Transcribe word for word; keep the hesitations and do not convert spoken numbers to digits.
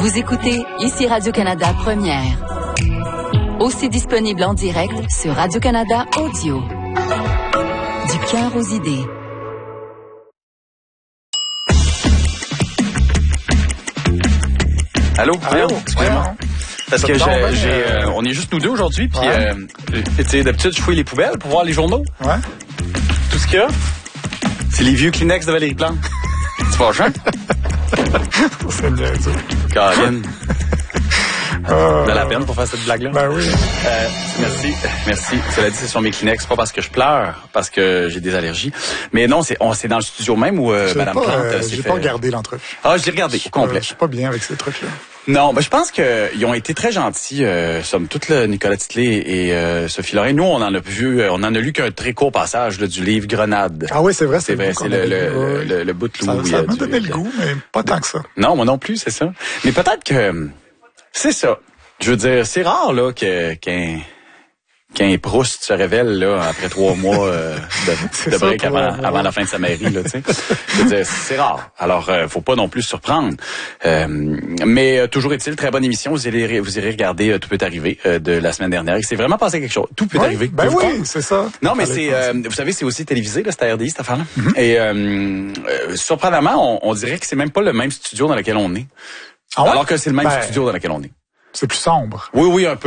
Vous écoutez ici Radio-Canada Première. Aussi disponible en direct sur Radio-Canada Audio. Du cœur aux idées. Allô? Allô? Excusez-moi. Parce que j'ai, j'ai, euh, on est juste nous deux aujourd'hui, puis ouais. euh, tu sais, d'habitude, je fouille les poubelles pour voir les journaux. Ouais. Tout ce qu'il y a, c'est les vieux Kleenex de Valérie Plante. C'est fâchant? C'est bien ça. Caroline. Euh, de la peine pour faire cette blague-là. Ben oui. Euh, merci, merci. Cela dit, ce sont mes Kleenex, pas parce que je pleure, parce que j'ai des allergies. Mais non, c'est, on, c'est dans le studio même où euh, Mme Plante euh, s'est J'ai fait... pas regardé l'entrevue. Ah, j'ai regardé, au complet. Euh, je suis pas bien avec ces trucs-là. Non, ben je pense qu'ils ont été très gentils, euh, somme toute, là, Nicolas Titley et euh, Sophie Lorrain. Nous, on en a vu, euh, on en a lu qu'un très court passage là, du livre Grenade. Ah oui, c'est vrai, C'est c'est vrai, c'est le, le, le, le, le bout de Ça, loup. ça m'a donné le goût, mais pas tant que ça. Non, moi non plus, c'est ça. Mais peut-être que c'est ça. Je veux dire, c'est rare là que qu'un qu'un Proust se révèle là après trois mois euh, de, de break avant, avant la fin de sa mairie là, tu sais. Je veux dire, c'est rare. Alors, euh, faut pas non plus se surprendre. Euh, mais euh, toujours est-il, très bonne émission. Vous irez, vous irez regarder euh, Tout peut arriver euh, de la semaine dernière. Il s'est vraiment passé quelque chose. Tout peut oui, arriver. Ben oui, c'est ça. Non, mais Fallait c'est, euh, vous savez, c'est aussi télévisé là, c'est à R D I cette affaire-là. Mm-hmm. Et euh, euh, surprenamment, on, on dirait que c'est même pas le même studio dans lequel on est. Ah ouais? Alors que c'est le même ben, studio dans lequel on est. C'est plus sombre. Oui, oui, un peu.